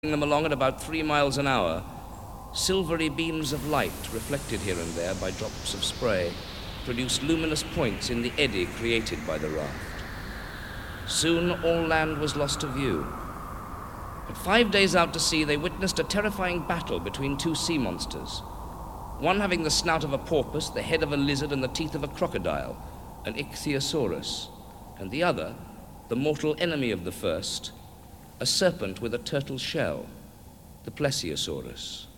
them along at about 3 miles an hour, silvery beams of light, reflected here and there by drops of spray, produced luminous points in the eddy created by the raft. Soon all land was lost to view. But 5 days out to sea, they witnessed a terrifying battle between two sea monsters, one having the snout of a porpoise, the head of a lizard, and the teeth of a crocodile, an ichthyosaurus, and the other, the mortal enemy of the first, a serpent with a turtle shell, the plesiosaurus.